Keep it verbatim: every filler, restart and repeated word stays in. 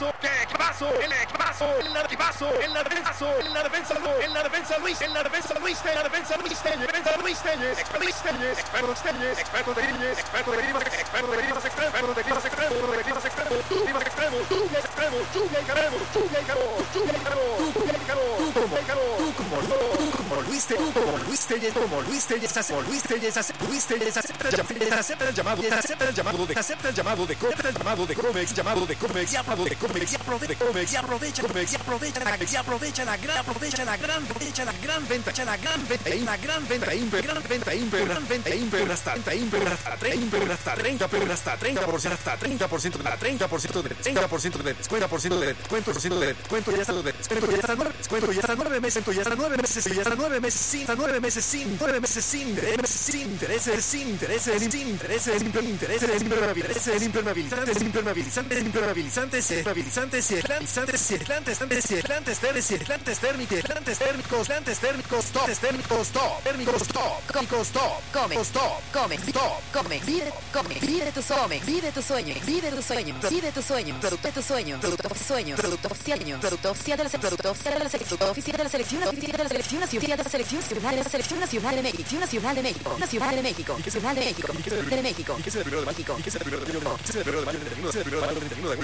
equipazo, qué equipazo, el equipazo, el equipazo, el defensazo, el defensa, en la defensa Luis, en la defensa Luis, en la defensa Luis Telles, defensa Luis Telles, experto Luis Telles, experto Telles, experto de líneas, experto de líneas, experto de líneas, experto de líneas, experto de líneas, experto, tú líneas extremo, tú líneas extremo, tú líneas extremo, tú líneas extremo, tú líneas extremo, tú líneas extremo, tú como tú como tú como Luis Telles, como Luis Telles, como Luis Telles hace, Luis Telles hace, Luis Telles acepta el llamado, acepta el llamado de, acepta el llamado de, acepta el llamado de Comex, llamado de Comex, llamado de Comex, y aprovecha de Comex, y aprovecha Comex, y aprovecha la, y aprovecha la gran, aprovecha la gran, aprovecha la gran venta, la gran venta, la gran venta, imper, gran venta, imper, gran venta, imper, hasta imper, hasta treinta, hasta treinta, pero hasta treinta por ciento, hasta treinta por ciento, hasta treinta por ciento de treinta por ciento de descuento, por ciento de descuento, por ciento de descuento, ya está de descuento, ya está nueve, descuento, ya está nueve meses, ya está nueve meses, ya está nueve meses sin, nueve meses sin, nueve meses sin, sin intereses, sin intereses, sin intereses, intereses, impermeabilizantes, impermeabilizantes, impermeabilizantes, impermeabilizantes, estabilizantes, aislantes, aislantes, aislantes, aislantes térmicos, aislantes térmicos, aislantes térmicos, top, térmicos, top, térmicos, top, térmicos, top, come, top, come, top, come, vive, come, vive tu sueño, vive tu sueño, vive tu sueño, vive tu sueño, producto de tu sueño, producto de sueño, producto oficial, producto oficial de la producto oficial de la selección, oficial de la selección, oficial de la selección nacional, de la selección nacional, de la selección nacional de México, nacional de México, nacional de México, nacional de México, de México, de México, y que se el primero de México, y que se el primero de México, y que se el primero de mayo del treinta y uno de mayo del treinta y uno de